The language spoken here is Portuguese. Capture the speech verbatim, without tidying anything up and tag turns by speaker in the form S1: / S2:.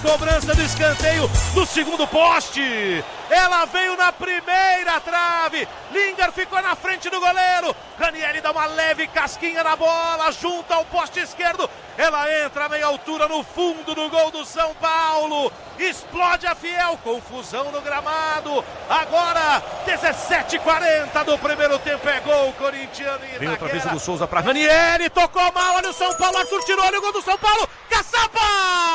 S1: cobrança do escanteio do segundo poste. Ela veio na primeira trave. Lingard ficou na frente do goleiro. Ranieri dá uma leve casquinha na bola, junto ao poste esquerdo. Ela entra a meia altura no fundo do gol do São Paulo. Explode a Fiel, confusão no gramado. Agora, dezessete e quarenta do primeiro tempo, é gol corintiano em Itaquera. Vem outra vez do Souza para Ranieri, tocou mal, olha o São Paulo, Arthur tirou, olha o gol do São Paulo. Caçapa!